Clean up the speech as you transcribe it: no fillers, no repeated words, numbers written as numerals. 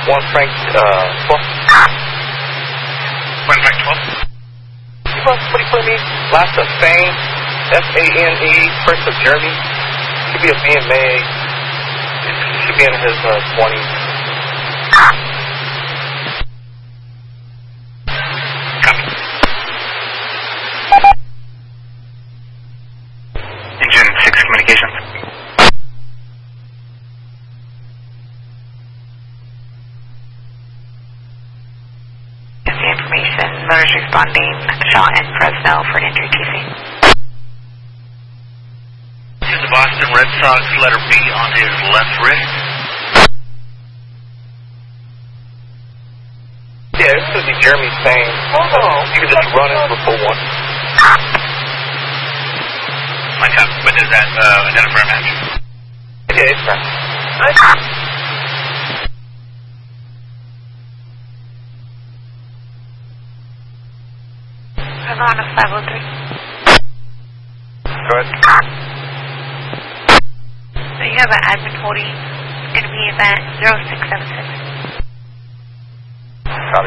1 Frank 12. 1 Frank 12. What do you put me? Last of Fane, Fane, first of Jeremy. Should be a B in May. Should be in his 20s. Copy. Engine 6 communications. Information, motors responding, Shaw and Fresno for entry TC. To the Boston Red Sox, letter B on his left wrist. Yeah, this could be Jeremy saying, you can just run it for full 1. My top, but does that identify a match? Yeah, it's fine. Havana 503. Go ahead. So you have an admin holding, it's going to be event 0676.